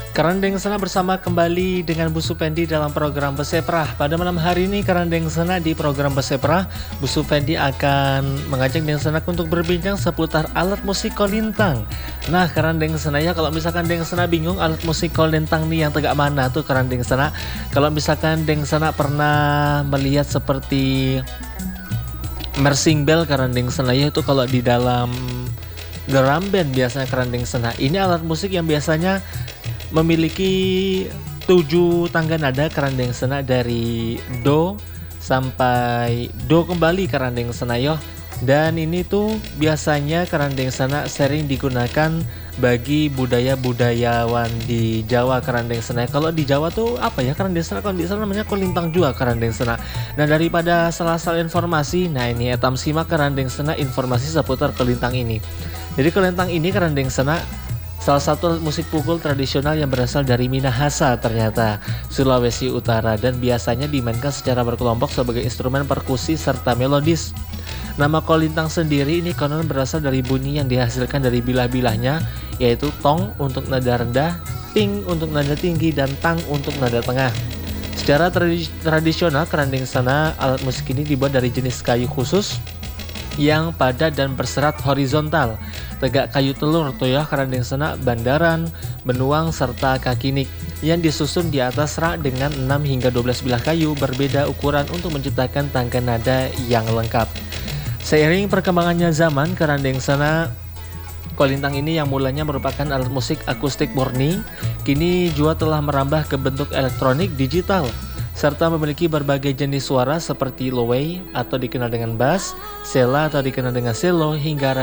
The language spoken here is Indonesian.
Kerandeng Sena bersama kembali dengan Bu Supendi dalam program Beseprah. Pada malam hari ini Kerandeng Sena di program Beseprah, Bu Supendi akan mengajak Deng Sena untuk berbincang seputar alat musik kolintang. Nah, Kerandeng Sena ya, kalau misalkan Deng Sena bingung alat musik kolintang nih yang tegak mana tuh Kerandeng Sena. Kalau misalkan Deng Sena pernah melihat seperti marching bell Kerandeng Sena ya, itu kalau di dalam drum band biasanya Kerandeng Sena. Ini alat musik yang biasanya memiliki 7 tangga nada Kerandeng Sena, dari do sampai do kembali Kerandeng Sena yo. Dan ini tuh biasanya Kerandeng Sena sering digunakan bagi budaya-budayawan di Jawa Kerandeng Sena. Kalau di Jawa tuh apa ya Kerandeng Sena, kalau di sana namanya kolintang juga Kerandeng Sena. Nah, daripada salah-salah informasi, nah ini etam simak Kerandeng Sena informasi seputar kolintang ini. Jadi kolintang ini Kerandeng Sena salah satu musik pukul tradisional yang berasal dari Minahasa ternyata, Sulawesi Utara, dan biasanya dimainkan secara berkelompok sebagai instrumen perkusi serta melodis. Nama kolintang sendiri ini konon berasal dari bunyi yang dihasilkan dari bilah-bilahnya, yaitu tong untuk nada rendah, ting untuk nada tinggi, dan tang untuk nada tengah. Secara tradisional Kerandeng Sena, alat musik ini dibuat dari jenis kayu khusus yang padat dan berserat horizontal, tegak kayu telur tuh ya Kerandeng Sena, bandaran, benuang, serta kakinik yang disusun di atas rak dengan 6 hingga 12 bilah kayu berbeda ukuran untuk menciptakan tangga nada yang lengkap. Seiring perkembangannya zaman, Kerandeng Sena kolintang ini yang mulanya merupakan alat musik akustik murni, kini juga telah merambah ke bentuk elektronik digital serta memiliki berbagai jenis suara seperti lowey atau dikenal dengan bass, sela atau dikenal dengan cello, hingga